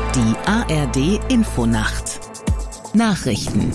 Die ARD Infonacht. Nachrichten.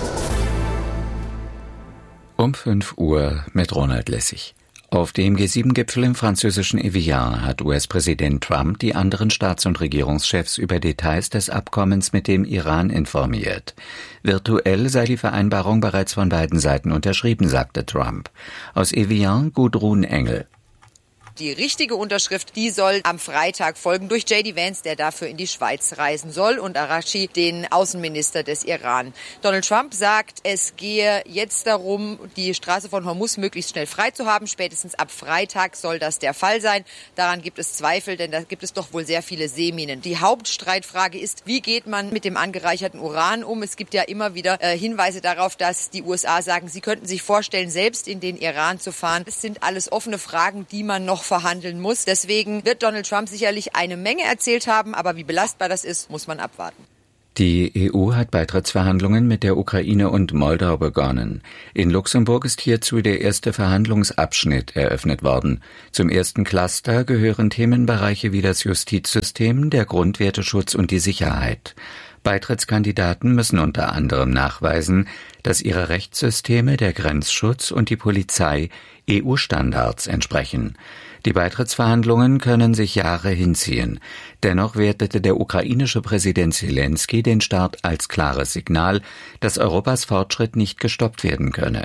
Um 5 Uhr mit Ronald Lessig. Auf dem G7-Gipfel im französischen Evian hat US-Präsident Trump die anderen Staats- und Regierungschefs über Details des Abkommens mit dem Iran informiert. Virtuell sei die Vereinbarung bereits von beiden Seiten unterschrieben, sagte Trump. Aus Evian Gudrun Engel. Die richtige Unterschrift, die soll am Freitag folgen durch J.D. Vance, der dafür in die Schweiz reisen soll, und Araghchi, den Außenminister des Iran. Donald Trump sagt, es gehe jetzt darum, die Straße von Hormuz möglichst schnell frei zu haben. Spätestens ab Freitag soll das der Fall sein. Daran gibt es Zweifel, denn da gibt es doch wohl sehr viele Seeminen. Die Hauptstreitfrage ist, wie geht man mit dem angereicherten Uran um? Es gibt ja immer wieder Hinweise darauf, dass die USA sagen, sie könnten sich vorstellen, selbst in den Iran zu fahren. Das sind alles offene Fragen, die man noch verhandeln muss. Deswegen wird Donald Trump sicherlich eine Menge erzählt haben, aber wie belastbar das ist, muss man abwarten. Die EU hat Beitrittsverhandlungen mit der Ukraine und Moldau begonnen. In Luxemburg ist hierzu der erste Verhandlungsabschnitt eröffnet worden. Zum ersten Cluster gehören Themenbereiche wie das Justizsystem, der Grundwerteschutz und die Sicherheit. Beitrittskandidaten müssen unter anderem nachweisen, dass ihre Rechtssysteme, der Grenzschutz und die Polizei EU-Standards entsprechen. Die Beitrittsverhandlungen können sich Jahre hinziehen. Dennoch wertete der ukrainische Präsident Zelensky den Start als klares Signal, dass Europas Fortschritt nicht gestoppt werden könne.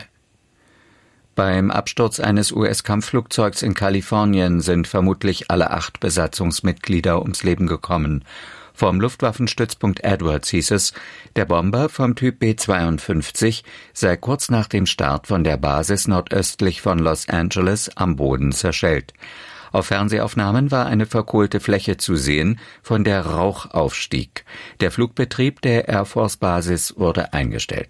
Beim Absturz eines US-Kampfflugzeugs in Kalifornien sind vermutlich alle 8 Besatzungsmitglieder ums Leben gekommen. Vom Luftwaffenstützpunkt Edwards hieß es, der Bomber vom Typ B-52 sei kurz nach dem Start von der Basis nordöstlich von Los Angeles am Boden zerschellt. Auf Fernsehaufnahmen war eine verkohlte Fläche zu sehen, von der Rauch aufstieg. Der Flugbetrieb der Air Force Basis wurde eingestellt.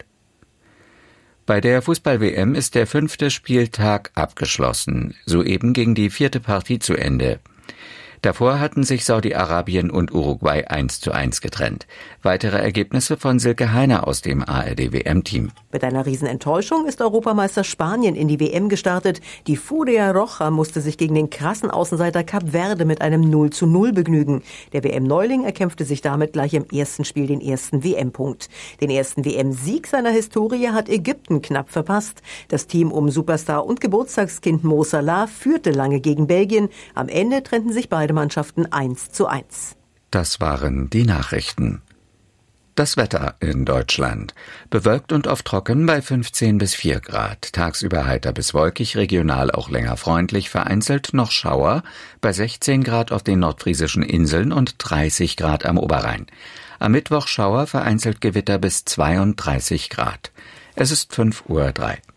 Bei der Fußball-WM ist der 5. Spieltag abgeschlossen. Soeben ging die 4. Partie zu Ende. Davor hatten sich Saudi-Arabien und Uruguay 1:1 getrennt. Weitere Ergebnisse von Silke Heiner aus dem ARD-WM-Team. Mit einer Riesenenttäuschung ist Europameister Spanien in die WM gestartet. Die Furia Roja musste sich gegen den krassen Außenseiter Kap Verde mit einem 0:0 begnügen. Der WM-Neuling erkämpfte sich damit gleich im ersten Spiel den ersten WM-Punkt. Den ersten WM-Sieg seiner Historie hat Ägypten knapp verpasst. Das Team um Superstar und Geburtstagskind Mo Salah führte lange gegen Belgien. Am Ende trennten sich beide Mannschaften 1:1. Das waren die Nachrichten. Das Wetter in Deutschland. Bewölkt und oft trocken bei 15 bis 4 Grad. Tagsüber heiter bis wolkig, regional auch länger freundlich, vereinzelt noch Schauer bei 16 Grad auf den nordfriesischen Inseln und 30 Grad am Oberrhein. Am Mittwoch Schauer, vereinzelt Gewitter bis 32 Grad. Es ist 5:03 Uhr.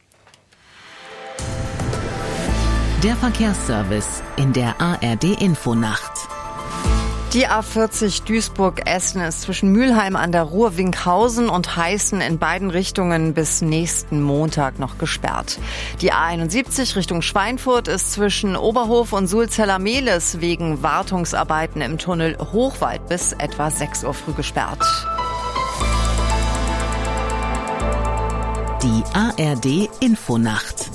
Der Verkehrsservice in der ARD Infonacht. Die A40 Duisburg-Essen ist zwischen Mülheim an der Ruhr, Winkhausen und Heißen in beiden Richtungen bis nächsten Montag noch gesperrt. Die A71 Richtung Schweinfurt ist zwischen Oberhof und Sulzeller-Mehlis wegen Wartungsarbeiten im Tunnel Hochwald bis etwa 6 Uhr früh gesperrt. Die ARD Infonacht.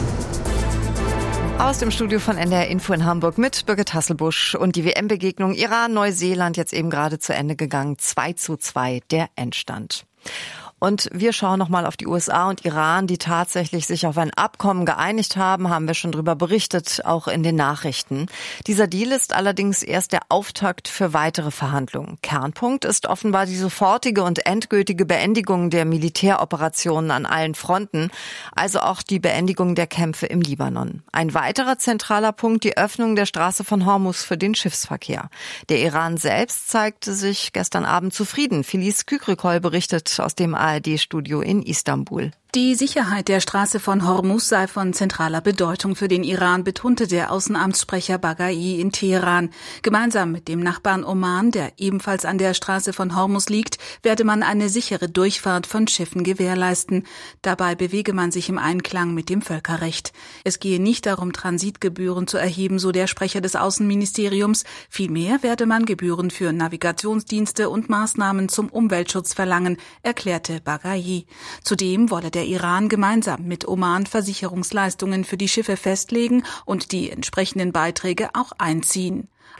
Aus dem Studio von NDR Info in Hamburg mit Birgit Hasselbusch und die WM-Begegnung Iran-Neuseeland jetzt eben gerade zu Ende gegangen. 2:2 der Endstand. Und wir schauen nochmal auf die USA und Iran, die tatsächlich sich auf ein Abkommen geeinigt haben, haben wir schon drüber berichtet, auch in den Nachrichten. Dieser Deal ist allerdings erst der Auftakt für weitere Verhandlungen. Kernpunkt ist offenbar die sofortige und endgültige Beendigung der Militäroperationen an allen Fronten, also auch die Beendigung der Kämpfe im Libanon. Ein weiterer zentraler Punkt, die Öffnung der Straße von Hormuz für den Schiffsverkehr. Der Iran selbst zeigte sich gestern Abend zufrieden. Filiz Kükrikol berichtet aus dem ARD-Studio in Istanbul. Die Sicherheit der Straße von Hormuz sei von zentraler Bedeutung für den Iran, betonte der Außenamtssprecher Baghai in Teheran. Gemeinsam mit dem Nachbarn Oman, der ebenfalls an der Straße von Hormuz liegt, werde man eine sichere Durchfahrt von Schiffen gewährleisten. Dabei bewege man sich im Einklang mit dem Völkerrecht. Es gehe nicht darum, Transitgebühren zu erheben, so der Sprecher des Außenministeriums. Vielmehr werde man Gebühren für Navigationsdienste und Maßnahmen zum Umweltschutz verlangen, erklärte Baghai. Zudem wolle der Iran gemeinsam mit Oman Versicherungsleistungen für die Schiffe festlegen und die entsprechenden Beiträge auch einziehen.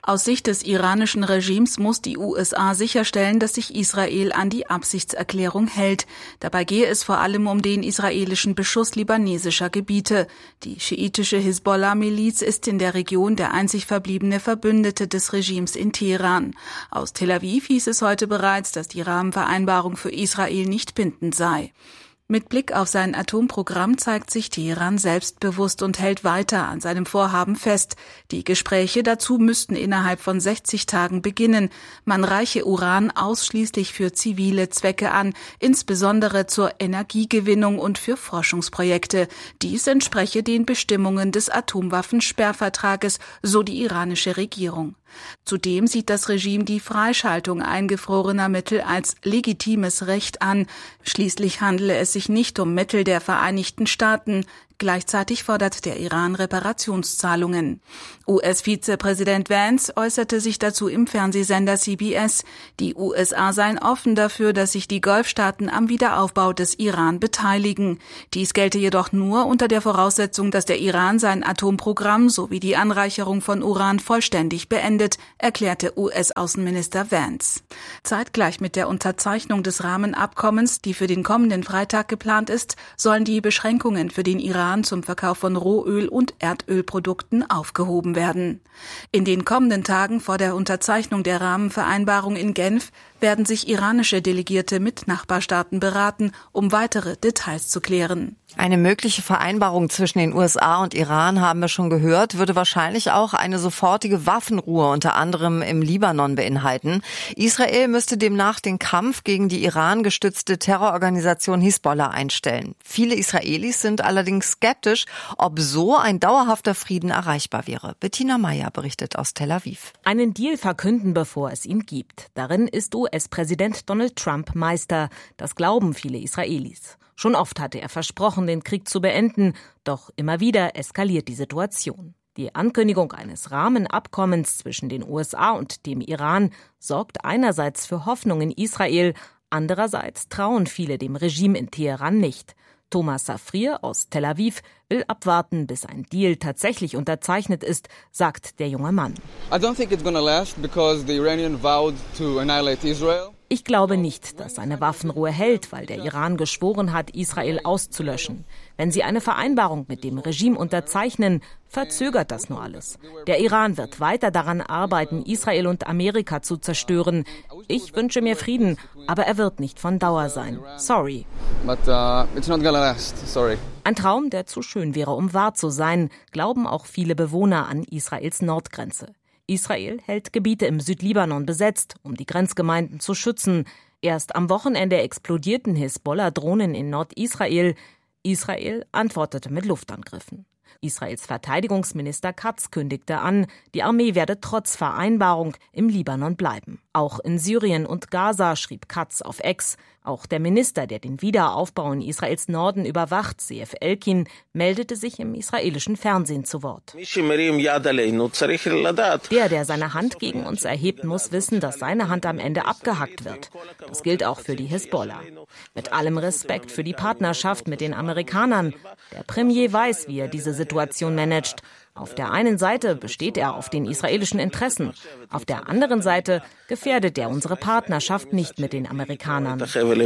Aus Sicht des iranischen Regimes muss die USA sicherstellen, dass sich Israel an die Absichtserklärung hält. Dabei gehe es vor allem um den israelischen Beschuss libanesischer Gebiete. Die schiitische Hisbollah-Miliz ist in der Region der einzig verbliebene Verbündete des Regimes in Teheran. Aus Tel Aviv hieß es heute bereits, dass die Rahmenvereinbarung für Israel nicht bindend sei. Mit Blick auf sein Atomprogramm zeigt sich Teheran selbstbewusst und hält weiter an seinem Vorhaben fest. Die Gespräche dazu müssten innerhalb von 60 Tagen beginnen. Man reiche Uran ausschließlich für zivile Zwecke an, insbesondere zur Energiegewinnung und für Forschungsprojekte. Dies entspreche den Bestimmungen des Atomwaffensperrvertrages, so die iranische Regierung. Zudem sieht das Regime die Freischaltung eingefrorener Mittel als legitimes Recht an. Schließlich handele es sich nicht um Mittel der Vereinigten Staaten. Gleichzeitig fordert der Iran Reparationszahlungen. US-Vizepräsident Vance äußerte sich dazu im Fernsehsender CBS. Die USA seien offen dafür, dass sich die Golfstaaten am Wiederaufbau des Iran beteiligen. Dies gelte jedoch nur unter der Voraussetzung, dass der Iran sein Atomprogramm sowie die Anreicherung von Uran vollständig beendet, erklärte US-Außenminister Vance. Zeitgleich mit der Unterzeichnung des Rahmenabkommens, die für den kommenden Freitag geplant ist, sollen die Beschränkungen für den Iran zum Verkauf von Rohöl- und Erdölprodukten aufgehoben werden. In den kommenden Tagen vor der Unterzeichnung der Rahmenvereinbarung in Genf werden sich iranische Delegierte mit Nachbarstaaten beraten, um weitere Details zu klären. Eine mögliche Vereinbarung zwischen den USA und Iran, haben wir schon gehört, würde wahrscheinlich auch eine sofortige Waffenruhe unter anderem im Libanon beinhalten. Israel müsste demnach den Kampf gegen die Iran-gestützte Terrororganisation Hisbollah einstellen. Viele Israelis sind allerdings skeptisch, ob so ein dauerhafter Frieden erreichbar wäre. Bettina Meyer berichtet aus Tel Aviv. Einen Deal verkünden, bevor es ihn gibt. Darin ist US-Präsident Donald Trump Meister. Das glauben viele Israelis. Schon oft hatte er versprochen, den Krieg zu beenden, doch immer wieder eskaliert die Situation. Die Ankündigung eines Rahmenabkommens zwischen den USA und dem Iran sorgt einerseits für Hoffnung in Israel, andererseits trauen viele dem Regime in Teheran nicht. Thomas Safrier aus Tel Aviv will abwarten, bis ein Deal tatsächlich unterzeichnet ist, sagt der junge Mann. I don't think it's gonna last because the Iranian vowed to annihilate Israel. Ich glaube nicht, dass eine Waffenruhe hält, weil der Iran geschworen hat, Israel auszulöschen. Wenn sie eine Vereinbarung mit dem Regime unterzeichnen, verzögert das nur alles. Der Iran wird weiter daran arbeiten, Israel und Amerika zu zerstören. Ich wünsche mir Frieden, aber er wird nicht von Dauer sein. Sorry. But it's not gonna last. Sorry. Ein Traum, der zu schön wäre, um wahr zu sein, glauben auch viele Bewohner an Israels Nordgrenze. Israel hält Gebiete im Südlibanon besetzt, um die Grenzgemeinden zu schützen. Erst am Wochenende explodierten Hisbollah-Drohnen in Nordisrael. Israel antwortete mit Luftangriffen. Israels Verteidigungsminister Katz kündigte an, die Armee werde trotz Vereinbarung im Libanon bleiben. Auch in Syrien und Gaza, schrieb Katz auf X. Auch der Minister, der den Wiederaufbau in Israels Norden überwacht, Zeev Elkin, meldete sich im israelischen Fernsehen zu Wort. Der seine Hand gegen uns erhebt, muss wissen, dass seine Hand am Ende abgehackt wird. Das gilt auch für die Hisbollah. Mit allem Respekt für die Partnerschaft mit den Amerikanern. Der Premier weiß, wie er diese Situation managt. Auf der einen Seite besteht er auf den israelischen Interessen. Auf der anderen Seite gefährdet er unsere Partnerschaft nicht mit den Amerikanern.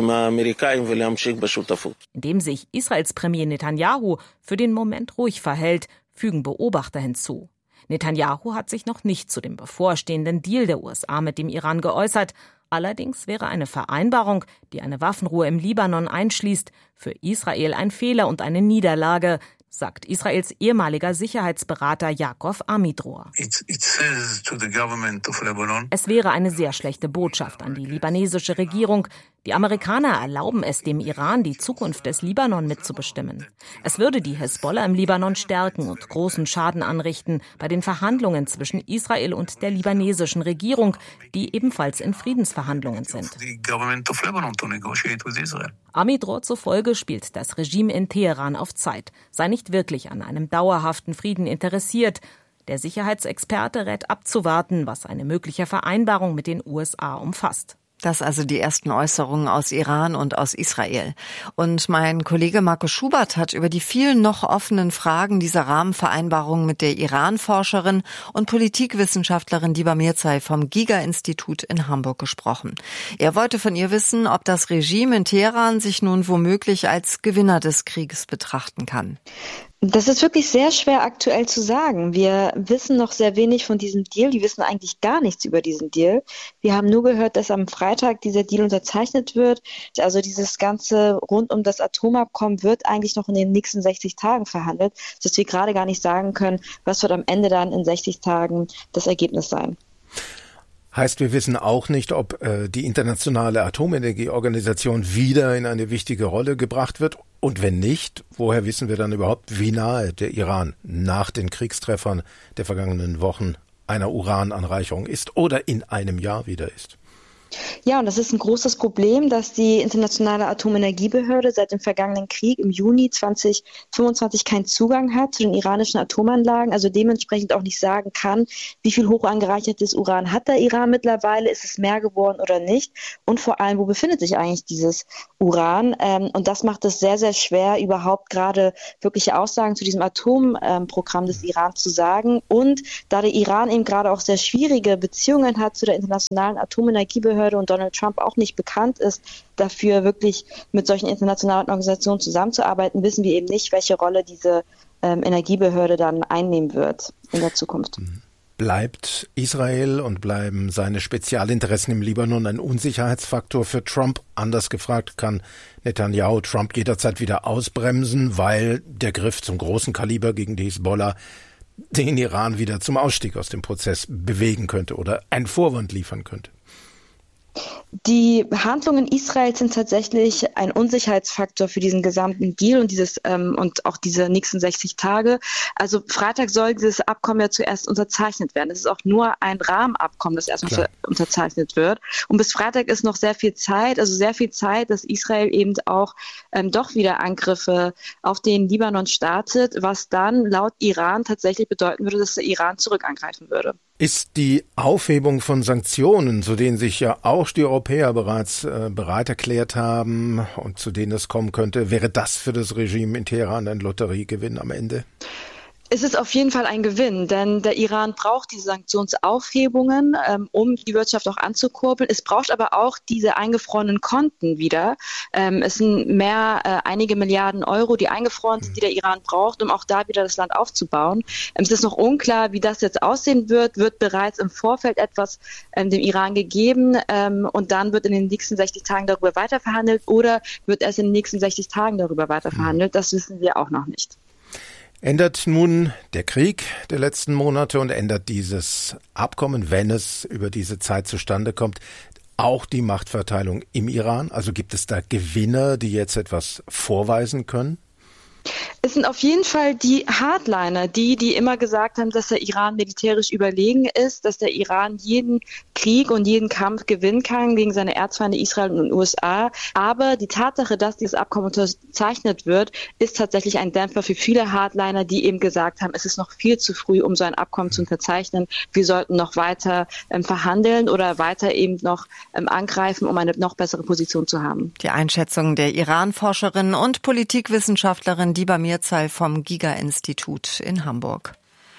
Indem sich Israels Premier Netanyahu für den Moment ruhig verhält, fügen Beobachter hinzu. Netanyahu hat sich noch nicht zu dem bevorstehenden Deal der USA mit dem Iran geäußert. Allerdings wäre eine Vereinbarung, die eine Waffenruhe im Libanon einschließt, für Israel ein Fehler und eine Niederlage, sagt Israels ehemaliger Sicherheitsberater Yaakov Amidror. Es wäre eine sehr schlechte Botschaft an die libanesische Regierung. Die Amerikaner erlauben es dem Iran, die Zukunft des Libanon mitzubestimmen. Es würde die Hisbollah im Libanon stärken und großen Schaden anrichten bei den Verhandlungen zwischen Israel und der libanesischen Regierung, die ebenfalls in Friedensverhandlungen sind. Amidror zufolge spielt das Regime in Teheran auf Zeit, sei nicht wirklich an einem dauerhaften Frieden interessiert. Der Sicherheitsexperte rät abzuwarten, was eine mögliche Vereinbarung mit den USA umfasst. Das also die ersten Äußerungen aus Iran und aus Israel. Und mein Kollege Markus Schubert hat über die vielen noch offenen Fragen dieser Rahmenvereinbarung mit der Iran-Forscherin und Politikwissenschaftlerin Diba Mirzai vom Giga-Institut in Hamburg gesprochen. Er wollte von ihr wissen, ob das Regime in Teheran sich nun womöglich als Gewinner des Krieges betrachten kann. Das ist wirklich sehr schwer aktuell zu sagen. Wir wissen noch sehr wenig von diesem Deal. Die wissen eigentlich gar nichts über diesen Deal. Wir haben nur gehört, dass am Freitag dieser Deal unterzeichnet wird. Also dieses Ganze rund um das Atomabkommen wird eigentlich noch in den nächsten 60 Tagen verhandelt, sodass wir gerade gar nicht sagen können, was wird am Ende dann in 60 Tagen das Ergebnis sein. Heißt, wir wissen auch nicht, ob die Internationale Atomenergieorganisation wieder in eine wichtige Rolle gebracht wird. Und wenn nicht, woher wissen wir dann überhaupt, wie nahe der Iran nach den Kriegstreffern der vergangenen Wochen einer Urananreicherung ist oder in einem Jahr wieder ist? Ja, und das ist ein großes Problem, dass die Internationale Atomenergiebehörde seit dem vergangenen Krieg im Juni 2025 keinen Zugang hat zu den iranischen Atomanlagen, also dementsprechend auch nicht sagen kann, wie viel hoch angereichertes Uran hat der Iran mittlerweile, ist es mehr geworden oder nicht und vor allem, wo befindet sich eigentlich dieses Uran? Und das macht es sehr, sehr schwer, überhaupt gerade wirkliche Aussagen zu diesem Atomprogramm des Iran zu sagen. Und da der Iran eben gerade auch sehr schwierige Beziehungen hat zu der Internationalen Atomenergiebehörde und Donald Trump auch nicht bekannt ist, dafür wirklich mit solchen internationalen Organisationen zusammenzuarbeiten, wissen wir eben nicht, welche Rolle diese Energiebehörde dann einnehmen wird in der Zukunft. Bleibt Israel und bleiben seine Spezialinteressen im Libanon ein Unsicherheitsfaktor für Trump? Anders gefragt, kann Netanyahu Trump jederzeit wieder ausbremsen, weil der Griff zum großen Kaliber gegen die Hisbollah den Iran wieder zum Ausstieg aus dem Prozess bewegen könnte oder einen Vorwand liefern könnte? Die Handlungen Israels sind tatsächlich ein Unsicherheitsfaktor für diesen gesamten Deal und auch diese nächsten 60 Tage. Also Freitag soll dieses Abkommen ja zuerst unterzeichnet werden. Es ist auch nur ein Rahmenabkommen, das erstmal unterzeichnet wird. Und bis Freitag ist noch sehr viel Zeit, dass Israel eben auch doch wieder Angriffe auf den Libanon startet, was dann laut Iran tatsächlich bedeuten würde, dass der Iran zurückangreifen würde. Ist die Aufhebung von Sanktionen, zu denen sich ja auch die Europäer bereits bereit erklärt haben und zu denen es kommen könnte, wäre das für das Regime in Teheran ein Lotteriegewinn am Ende? Es ist auf jeden Fall ein Gewinn, denn der Iran braucht diese Sanktionsaufhebungen, um die Wirtschaft auch anzukurbeln. Es braucht aber auch diese eingefrorenen Konten wieder. Es sind einige Milliarden Euro, die eingefroren sind, die der Iran braucht, um auch da wieder das Land aufzubauen. Es ist noch unklar, wie das jetzt aussehen wird. Wird bereits im Vorfeld etwas dem Iran gegeben und dann wird in den nächsten 60 Tagen darüber weiterverhandelt oder wird erst in den nächsten 60 Tagen darüber weiterverhandelt? Das wissen wir auch noch nicht. Ändert nun der Krieg der letzten Monate und ändert dieses Abkommen, wenn es über diese Zeit zustande kommt, auch die Machtverteilung im Iran? Also gibt es da Gewinner, die jetzt etwas vorweisen können? Es sind auf jeden Fall die Hardliner, die immer gesagt haben, dass der Iran militärisch überlegen ist, dass der Iran jeden Krieg und jeden Kampf gewinnen kann gegen seine Erzfeinde Israel und den USA. Aber die Tatsache, dass dieses Abkommen unterzeichnet wird, ist tatsächlich ein Dämpfer für viele Hardliner, die eben gesagt haben, es ist noch viel zu früh, um so ein Abkommen zu unterzeichnen. Wir sollten noch weiter verhandeln oder weiter eben noch angreifen, um eine noch bessere Position zu haben. Die Einschätzung der Iran-Forscherin und Politikwissenschaftlerin Diba Mirzai vom Giga-Institut in Hamburg.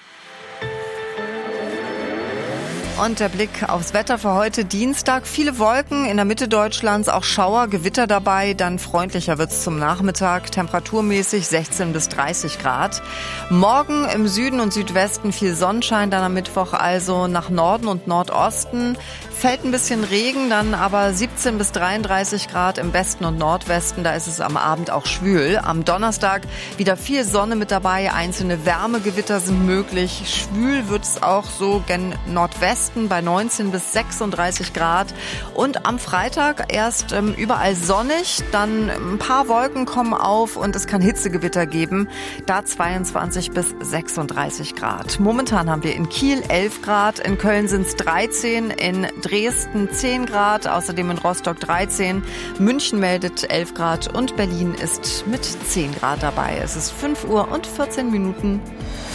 Und der Blick aufs Wetter für heute Dienstag. Viele Wolken, in der Mitte Deutschlands auch Schauer, Gewitter dabei. Dann freundlicher wird's zum Nachmittag, temperaturmäßig 16 bis 30 Grad. Morgen im Süden und Südwesten viel Sonnenschein, dann am Mittwoch also nach Norden und Nordosten. Fällt ein bisschen Regen, dann aber 17 bis 33 Grad im Westen und Nordwesten. Da ist es am Abend auch schwül. Am Donnerstag wieder viel Sonne mit dabei. Einzelne Wärmegewitter sind möglich. Schwül wird es auch so gen Nordwesten bei 19 bis 36 Grad. Und am Freitag erst überall sonnig. Dann ein paar Wolken kommen auf und es kann Hitzegewitter geben. Da 22 bis 36 Grad. Momentan haben wir in Kiel 11 Grad. In Köln sind es 13. In Dresden 10 Grad, außerdem in Rostock 13, München meldet 11 Grad und Berlin ist mit 10 Grad dabei. Es ist 5 Uhr und 14 Minuten.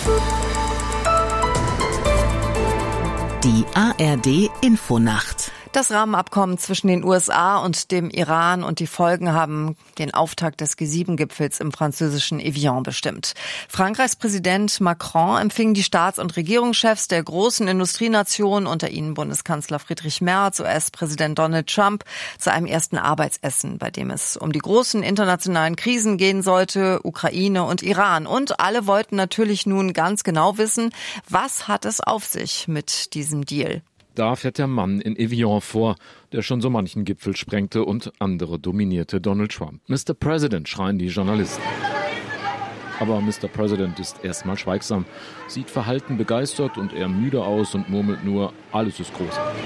Die ARD Infonacht. Das Rahmenabkommen zwischen den USA und dem Iran und die Folgen haben den Auftakt des G7-Gipfels im französischen Evian bestimmt. Frankreichs Präsident Macron empfing die Staats- und Regierungschefs der großen Industrienationen, unter ihnen Bundeskanzler Friedrich Merz, US-Präsident Donald Trump, zu einem ersten Arbeitsessen, bei dem es um die großen internationalen Krisen gehen sollte, Ukraine und Iran. Und alle wollten natürlich nun ganz genau wissen, was hat es auf sich mit diesem Deal? Da fährt der Mann in Evian vor, der schon so manchen Gipfel sprengte und andere dominierte, Donald Trump. Mr. President, schreien die Journalisten. Aber Mr. President ist erstmal schweigsam, sieht verhalten begeistert und eher müde aus und murmelt nur, alles ist großartig.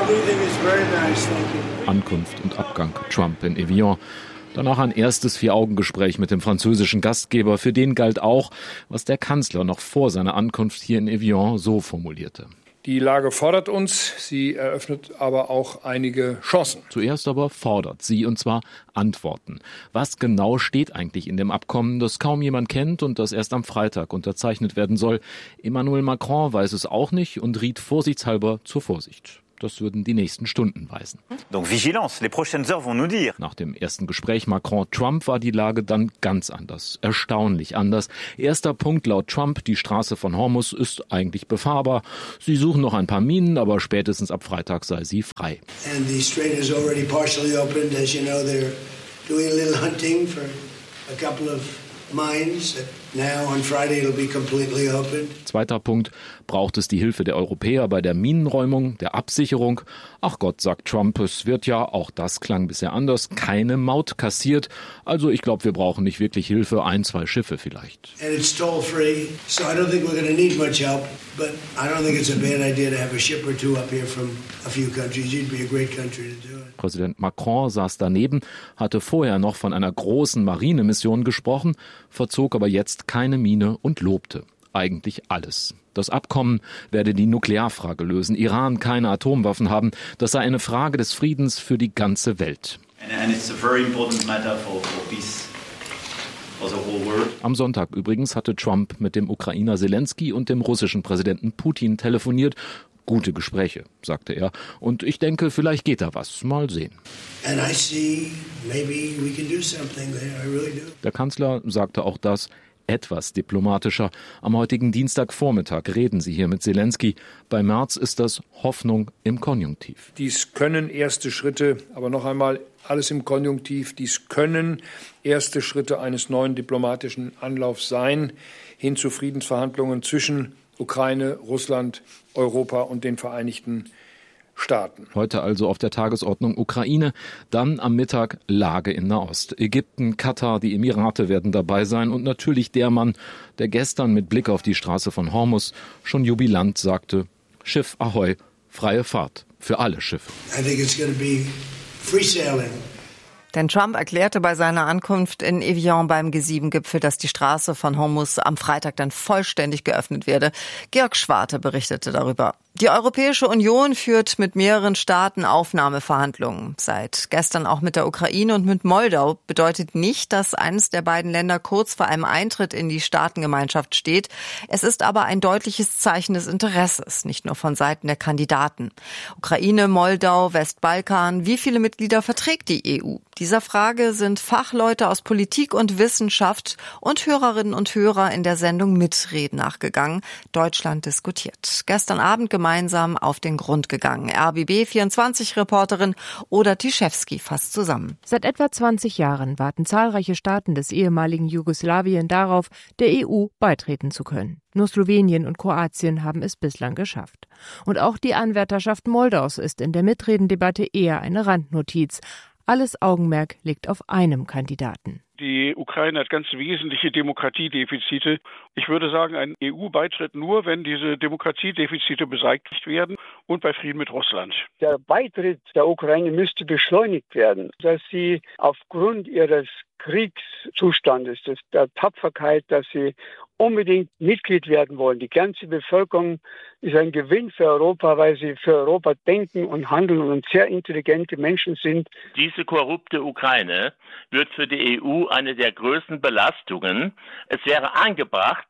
Ankunft und Abgang, Trump in Evian. Danach ein erstes Vier-Augen-Gespräch mit dem französischen Gastgeber. Für den galt auch, was der Kanzler noch vor seiner Ankunft hier in Evian so formulierte. Die Lage fordert uns, sie eröffnet aber auch einige Chancen. Zuerst aber fordert sie, und zwar Antworten. Was genau steht eigentlich in dem Abkommen, das kaum jemand kennt und das erst am Freitag unterzeichnet werden soll? Emmanuel Macron weiß es auch nicht und riet vorsichtshalber zur Vorsicht. Das würden die nächsten Stunden weisen. Donc vigilance, les prochaines heures vont nous dire. Nach dem ersten Gespräch Macron-Trump war die Lage dann ganz anders. Erstaunlich anders. Erster Punkt laut Trump, die Straße von Hormuz ist eigentlich befahrbar. Sie suchen noch ein paar Minen, aber spätestens ab Freitag sei sie frei. And the strait is already partially opened. As you know, they're doing a little hunting for a couple of mines. Now on Friday it'll be completely open. Zweiter Punkt, braucht es die Hilfe der Europäer bei der Minenräumung, der Absicherung. Ach Gott, sagt Trump, es wird ja, auch das klang bisher anders, keine Maut kassiert. Also ich glaube, wir brauchen nicht wirklich Hilfe, 1, 2 Schiffe vielleicht. And it's toll free, so I don't think we're going to need much help, but I don't think it's a bad idea to have a ship or two up here from a few countries. You'd be a great country to do it. Präsident Macron saß daneben, hatte vorher noch von einer großen Marinemission gesprochen, verzog aber jetzt keine Miene und lobte eigentlich alles. Das Abkommen werde die Nuklearfrage lösen, Iran keine Atomwaffen haben, das sei eine Frage des Friedens für die ganze Welt. And it's a very important matter for peace. Am Sonntag übrigens hatte Trump mit dem Ukrainer Zelensky und dem russischen Präsidenten Putin telefoniert. Gute Gespräche, sagte er. Und ich denke, vielleicht geht da was. Mal sehen. Der Kanzler sagte auch das etwas diplomatischer. Am heutigen Dienstagvormittag reden sie hier mit Zelensky. Bei Merz ist das Hoffnung im Konjunktiv. Dies können erste Schritte, aber noch einmal alles im Konjunktiv, dies können erste Schritte eines neuen diplomatischen Anlaufs sein, hin zu Friedensverhandlungen zwischen Ukraine, Russland, Europa und den Vereinigten Staaten. Heute also auf der Tagesordnung Ukraine, dann am Mittag Lage in Nahost. Ägypten, Katar, die Emirate werden dabei sein und natürlich der Mann, der gestern mit Blick auf die Straße von Hormuz schon jubilant sagte, Schiff Ahoi, freie Fahrt für alle Schiffe. I think it's going to be free sailing. Denn Trump erklärte bei seiner Ankunft in Evian beim G7-Gipfel, dass die Straße von Hormuz am Freitag dann vollständig geöffnet werde. Georg Schwarte berichtete darüber. Die Europäische Union führt mit mehreren Staaten Aufnahmeverhandlungen. Seit gestern auch mit der Ukraine und mit Moldau bedeutet nicht, dass eines der beiden Länder kurz vor einem Eintritt in die Staatengemeinschaft steht. Es ist aber ein deutliches Zeichen des Interesses, nicht nur von Seiten der Kandidaten. Ukraine, Moldau, Westbalkan, wie viele Mitglieder verträgt die EU? Dieser Frage sind Fachleute aus Politik und Wissenschaft und Hörerinnen und Hörer in der Sendung Mitreden nachgegangen. Deutschland diskutiert. Gestern Abend gemeinsam auf den Grund gegangen. RBB24-Reporterin Oda Tiszewski fasst zusammen. Seit etwa 20 Jahren warten zahlreiche Staaten des ehemaligen Jugoslawien darauf, der EU beitreten zu können. Nur Slowenien und Kroatien haben es bislang geschafft. Und auch die Anwärterschaft Moldaus ist in der Mitredendebatte eher eine Randnotiz. Alles Augenmerk liegt auf einem Kandidaten. Die Ukraine hat ganz wesentliche Demokratiedefizite. Ich würde sagen, ein EU-Beitritt nur, wenn diese Demokratiedefizite beseitigt werden und bei Frieden mit Russland. Der Beitritt der Ukraine müsste beschleunigt werden, dass sie aufgrund ihres Kriegszustandes, der Tapferkeit, dass sie unbedingt Mitglied werden wollen. Die ganze Bevölkerung ist ein Gewinn für Europa, weil sie für Europa denken und handeln und sehr intelligente Menschen sind. Diese korrupte Ukraine wird für die EU eine der größten Belastungen. Es wäre angebracht,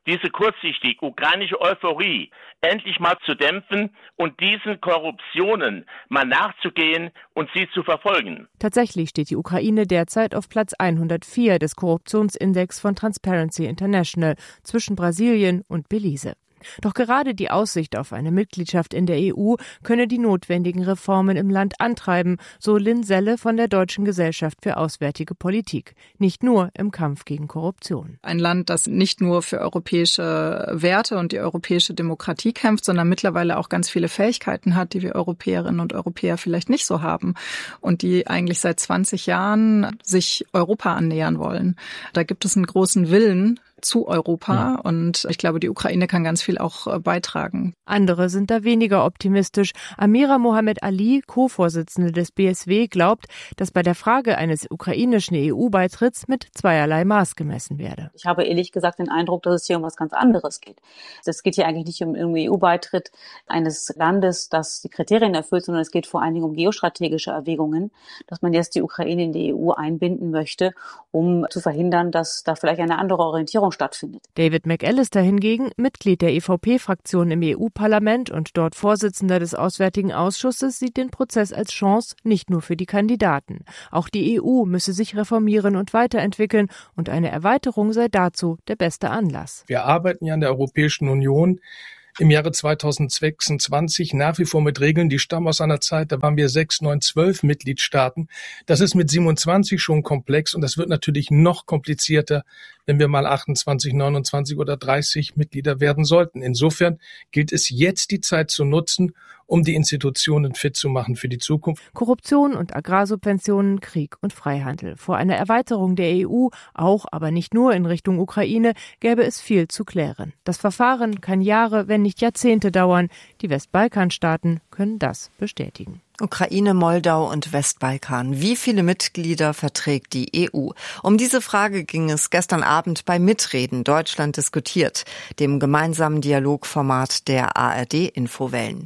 diese kurzsichtig ukrainische Euphorie endlich mal zu dämpfen und diesen Korruptionen mal nachzugehen und sie zu verfolgen. Tatsächlich steht die Ukraine derzeit auf Platz 104 des Korruptionsindex von Transparency International zwischen Brasilien und Belize. Doch gerade die Aussicht auf eine Mitgliedschaft in der EU könne die notwendigen Reformen im Land antreiben, so Lynn Selle von der Deutschen Gesellschaft für Auswärtige Politik. Nicht nur im Kampf gegen Korruption. Ein Land, das nicht nur für europäische Werte und die europäische Demokratie kämpft, sondern mittlerweile auch ganz viele Fähigkeiten hat, die wir Europäerinnen und Europäer vielleicht nicht so haben und die eigentlich seit 20 Jahren sich Europa annähern wollen. Da gibt es einen großen Willen zu Europa und ich glaube, die Ukraine kann ganz viel auch beitragen. Andere sind da weniger optimistisch. Amira Mohamed Ali, Co-Vorsitzende des BSW, glaubt, dass bei der Frage eines ukrainischen EU-Beitritts mit zweierlei Maß gemessen werde. Ich habe ehrlich gesagt den Eindruck, dass es hier um was ganz anderes geht. Es geht hier eigentlich nicht um irgendwie EU-Beitritt eines Landes, das die Kriterien erfüllt, sondern es geht vor allen Dingen um geostrategische Erwägungen, dass man jetzt die Ukraine in die EU einbinden möchte, um zu verhindern, dass da vielleicht eine andere Orientierung stattfindet. David McAllister hingegen, Mitglied der EVP-Fraktion im EU-Parlament und dort Vorsitzender des Auswärtigen Ausschusses, sieht den Prozess als Chance nicht nur für die Kandidaten. Auch die EU müsse sich reformieren und weiterentwickeln und eine Erweiterung sei dazu der beste Anlass. Wir arbeiten ja in der Europäischen Union im Jahre 2026 nach wie vor mit Regeln, die stammen aus einer Zeit, da waren wir 6, 9, 12 Mitgliedstaaten. Das ist mit 27 schon komplex und das wird natürlich noch komplizierter, wenn wir mal 28, 29 oder 30 Mitglieder werden sollten. Insofern gilt es jetzt, die Zeit zu nutzen, um die Institutionen fit zu machen für die Zukunft. Korruption und Agrarsubventionen, Krieg und Freihandel. Vor einer Erweiterung der EU, auch aber nicht nur in Richtung Ukraine, gäbe es viel zu klären. Das Verfahren kann Jahre, wenn nicht Jahrzehnte dauern. Die Westbalkanstaaten können das bestätigen. Ukraine, Moldau und Westbalkan. Wie viele Mitglieder verträgt die EU? Um diese Frage ging es gestern Abend bei Mitreden Deutschland diskutiert, dem gemeinsamen Dialogformat der ARD-Infowellen.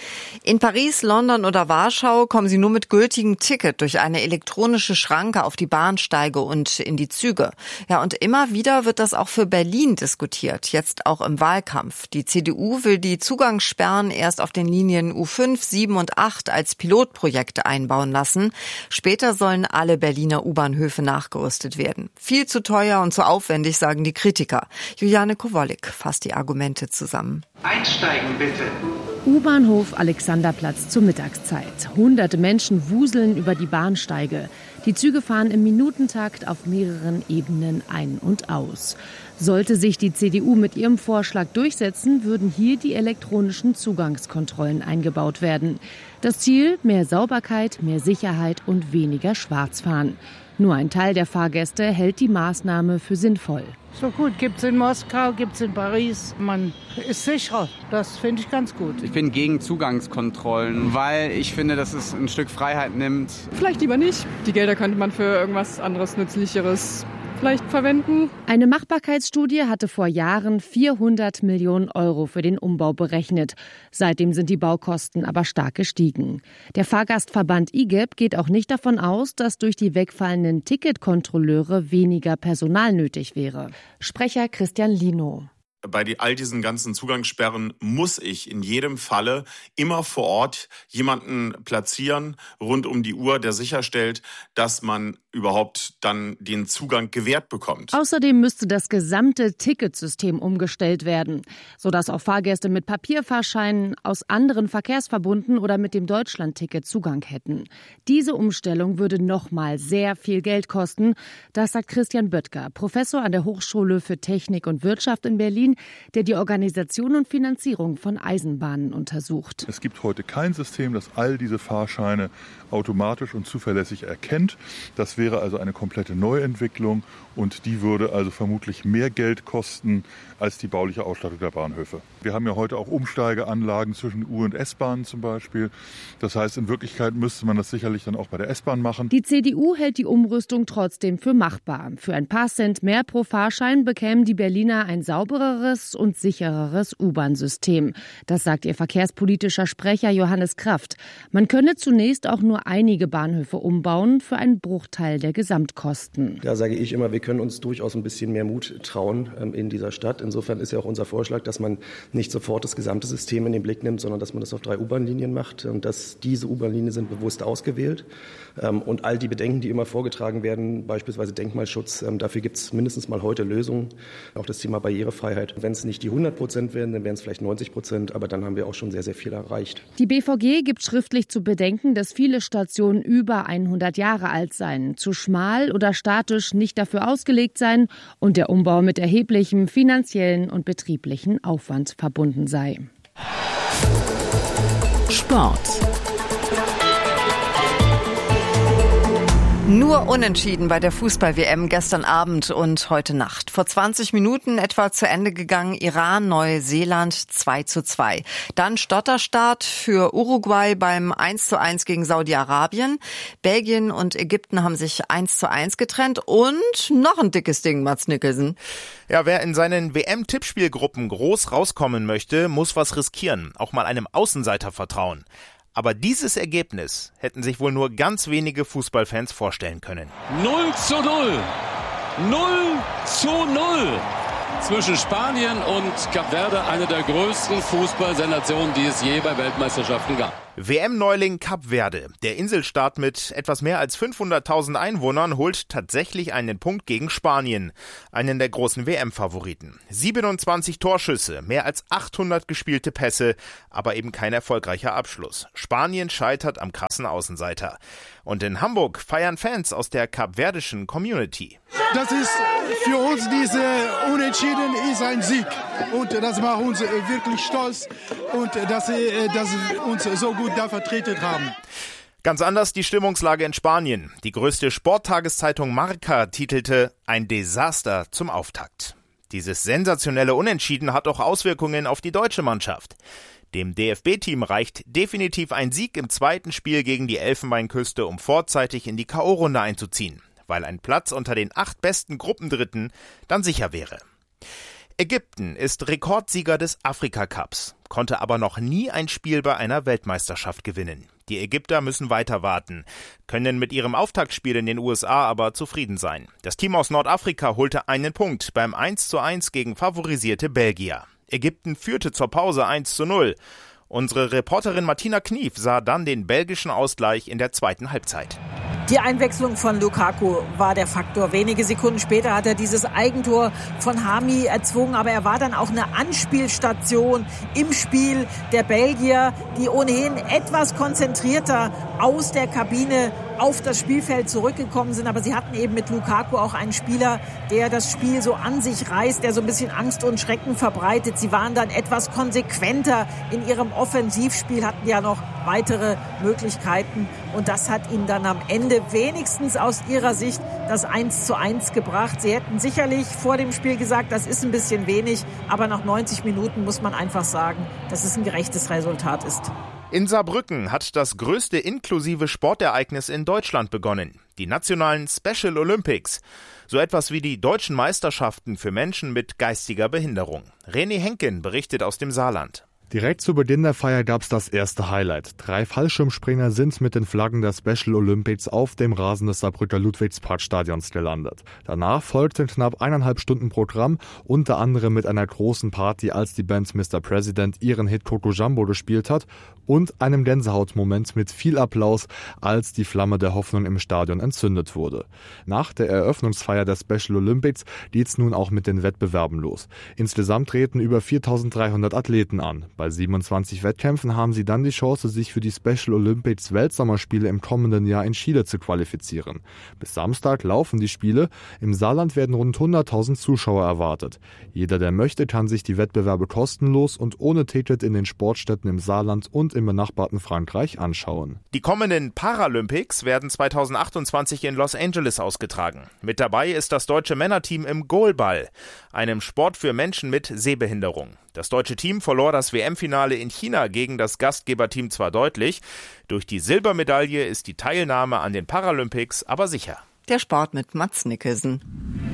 In Paris, London oder Warschau kommen Sie nur mit gültigem Ticket durch eine elektronische Schranke auf die Bahnsteige und in die Züge. Ja, und immer wieder wird das auch für Berlin diskutiert, jetzt auch im Wahlkampf. Die CDU will die Zugangssperren erst auf den Linien U5, 7 und 8 als Pilotprojekte einbauen lassen. Später sollen alle Berliner U-Bahnhöfe nachgerüstet werden. Viel zu teuer und zu aufwendig, sagen die Kritiker. Juliane Kowalik fasst die Argumente zusammen. Einsteigen bitte. U-Bahnhof Alexanderplatz zur Mittagszeit. Hunderte Menschen wuseln über die Bahnsteige. Die Züge fahren im Minutentakt auf mehreren Ebenen ein und aus. Sollte sich die CDU mit ihrem Vorschlag durchsetzen, würden hier die elektronischen Zugangskontrollen eingebaut werden. Das Ziel: mehr Sauberkeit, mehr Sicherheit und weniger Schwarzfahren. Nur ein Teil der Fahrgäste hält die Maßnahme für sinnvoll. So gut, gibt's in Moskau, gibt's in Paris. Man ist sicherer. Das finde ich ganz gut. Ich bin gegen Zugangskontrollen, weil ich finde, dass es ein Stück Freiheit nimmt. Vielleicht lieber nicht. Die Gelder könnte man für irgendwas anderes, Nützlicheres vielleicht verwenden. Eine Machbarkeitsstudie hatte vor Jahren 400 Millionen Euro für den Umbau berechnet. Seitdem sind die Baukosten aber stark gestiegen. Der Fahrgastverband IGEP geht auch nicht davon aus, dass durch die wegfallenden Ticketkontrolleure weniger Personal nötig wäre. Sprecher Christian Lino. Bei all diesen ganzen Zugangssperren muss ich in jedem Falle immer vor Ort jemanden platzieren, rund um die Uhr, der sicherstellt, dass man überhaupt dann den Zugang gewährt bekommt. Außerdem müsste das gesamte Ticketsystem umgestellt werden, sodass auch Fahrgäste mit Papierfahrscheinen aus anderen Verkehrsverbunden oder mit dem Deutschlandticket Zugang hätten. Diese Umstellung würde nochmal sehr viel Geld kosten. Das sagt Christian Böttger, Professor an der Hochschule für Technik und Wirtschaft in Berlin, der die Organisation und Finanzierung von Eisenbahnen untersucht. Es gibt heute kein System, das all diese Fahrscheine automatisch und zuverlässig erkennt. Das wäre also eine komplette Neuentwicklung und die würde also vermutlich mehr Geld kosten als die bauliche Ausstattung der Bahnhöfe. Wir haben ja heute auch Umsteigeanlagen zwischen U- und S-Bahnen zum Beispiel. Das heißt, in Wirklichkeit müsste man das sicherlich dann auch bei der S-Bahn machen. Die CDU hält die Umrüstung trotzdem für machbar. Für ein paar Cent mehr pro Fahrschein bekämen die Berliner ein saubereres saubereres und sichereres U-Bahn-System. Das sagt ihr verkehrspolitischer Sprecher Johannes Kraft. Man könne zunächst auch nur einige Bahnhöfe umbauen für einen Bruchteil der Gesamtkosten. Da sage ich immer, wir können uns durchaus ein bisschen mehr Mut trauen in dieser Stadt. Insofern ist ja auch unser Vorschlag, dass man nicht sofort das gesamte System in den Blick nimmt, sondern dass man das auf 3 U-Bahn-Linien macht. Und dass diese U-Bahn-Linien sind bewusst ausgewählt. Und all die Bedenken, die immer vorgetragen werden, beispielsweise Denkmalschutz, dafür gibt es mindestens mal heute Lösungen. Auch das Thema Barrierefreiheit. Wenn es nicht die 100% werden, dann wären es vielleicht 90%, aber dann haben wir auch schon sehr, sehr viel erreicht. Die BVG gibt schriftlich zu bedenken, dass viele Stationen über 100 Jahre alt seien, zu schmal oder statisch nicht dafür ausgelegt seien und der Umbau mit erheblichem finanziellen und betrieblichen Aufwand verbunden sei. Sport. Nur unentschieden bei der Fußball-WM gestern Abend und heute Nacht. Vor 20 Minuten etwa zu Ende gegangen, Iran, Neuseeland 2:2. Dann Stotterstart für Uruguay beim 1:1 gegen Saudi-Arabien. Belgien und Ägypten haben sich 1:1 getrennt und noch ein dickes Ding, Mats Nicholson. Ja, wer in seinen WM-Tippspielgruppen groß rauskommen möchte, muss was riskieren, auch mal einem Außenseiter vertrauen. Aber dieses Ergebnis hätten sich wohl nur ganz wenige Fußballfans vorstellen können. 0:0. 0:0. Zwischen Spanien und Kap Verde, eine der größten Fußballsensationen, die es je bei Weltmeisterschaften gab. WM-Neuling Kap Verde, der Inselstaat mit etwas mehr als 500.000 Einwohnern, holt tatsächlich einen Punkt gegen Spanien, einen der großen WM-Favoriten. 27 Torschüsse, mehr als 800 gespielte Pässe, aber eben kein erfolgreicher Abschluss. Spanien scheitert am krassen Außenseiter. Und in Hamburg feiern Fans aus der kapverdischen Community. Das ist für uns, diese Unentschieden ist ein Sieg. Und das macht uns wirklich stolz und dass sie uns so gut da vertreten haben. Ganz anders die Stimmungslage in Spanien. Die größte Sporttageszeitung Marca titelte „Ein Desaster zum Auftakt". Dieses sensationelle Unentschieden hat auch Auswirkungen auf die deutsche Mannschaft. Dem DFB-Team reicht definitiv ein Sieg im zweiten Spiel gegen die Elfenbeinküste, um vorzeitig in die K.O.-Runde einzuziehen, weil ein Platz unter den 8 besten Gruppendritten dann sicher wäre. Ägypten ist Rekordsieger des Afrika-Cups, konnte aber noch nie ein Spiel bei einer Weltmeisterschaft gewinnen. Die Ägypter müssen weiter warten, können mit ihrem Auftaktspiel in den USA aber zufrieden sein. Das Team aus Nordafrika holte einen Punkt beim 1:1 gegen favorisierte Belgier. Ägypten führte zur Pause 1:0. Unsere Reporterin Martina Knief sah dann den belgischen Ausgleich in der zweiten Halbzeit. Die Einwechslung von Lukaku war der Faktor. Wenige Sekunden später hat er dieses Eigentor von Hami erzwungen, aber er war dann auch eine Anspielstation im Spiel der Belgier, die ohnehin etwas konzentrierter aus der Kabine auf das Spielfeld zurückgekommen sind. Aber sie hatten eben mit Lukaku auch einen Spieler, der das Spiel so an sich reißt, der so ein bisschen Angst und Schrecken verbreitet. Sie waren dann etwas konsequenter in ihrem Offensivspiel, hatten ja noch weitere Möglichkeiten. Und das hat ihnen dann am Ende wenigstens aus ihrer Sicht das 1:1 gebracht. Sie hätten sicherlich vor dem Spiel gesagt, das ist ein bisschen wenig. Aber nach 90 Minuten muss man einfach sagen, dass es ein gerechtes Resultat ist. In Saarbrücken hat das größte inklusive Sportereignis in Deutschland begonnen. Die nationalen Special Olympics. So etwas wie die deutschen Meisterschaften für Menschen mit geistiger Behinderung. René Henken berichtet aus dem Saarland. Direkt zu Beginn der Feier gab es das erste Highlight. 3 Fallschirmspringer sind mit den Flaggen der Special Olympics auf dem Rasen des Saarbrücker Ludwigsparkstadions gelandet. Danach folgten knapp 1,5 Stunden Programm, unter anderem mit einer großen Party, als die Band Mr. President ihren Hit Coco Jumbo gespielt hat und einem Gänsehautmoment mit viel Applaus, als die Flamme der Hoffnung im Stadion entzündet wurde. Nach der Eröffnungsfeier der Special Olympics geht's nun auch mit den Wettbewerben los. Insgesamt treten über 4.300 Athleten an. Bei 27 Wettkämpfen haben sie dann die Chance, sich für die Special Olympics Weltsommerspiele im kommenden Jahr in Chile zu qualifizieren. Bis Samstag laufen die Spiele. Im Saarland werden rund 100.000 Zuschauer erwartet. Jeder, der möchte, kann sich die Wettbewerbe kostenlos und ohne Ticket in den Sportstätten im Saarland und im benachbarten Frankreich anschauen. Die kommenden Paralympics werden 2028 in Los Angeles ausgetragen. Mit dabei ist das deutsche Männerteam im Goalball, einem Sport für Menschen mit Sehbehinderung. Das deutsche Team verlor das WM-Finale in China gegen das Gastgeberteam zwar deutlich, durch die Silbermedaille ist die Teilnahme an den Paralympics aber sicher. Der Sport mit Mats Nicholson.